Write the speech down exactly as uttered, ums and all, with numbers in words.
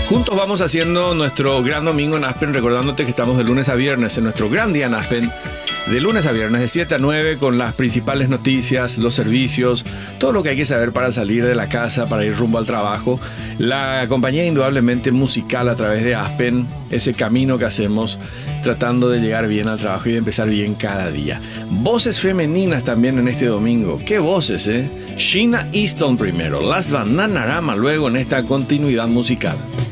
Juntos vamos haciendo nuestro gran domingo en Aspen, recordándote que estamos de lunes a viernes en nuestro gran día en Aspen, de lunes a viernes de siete a nueve, con las principales noticias, los servicios, todo lo que hay que saber para salir de la casa, para ir rumbo al trabajo. La compañía indudablemente musical a través de Aspen, ese camino que hacemos tratando de llegar bien al trabajo y de empezar bien cada día. Voces femeninas también en este domingo. ¿Qué voces, eh? Sheena Easton primero, Las Bananarama luego en esta continuidad musical.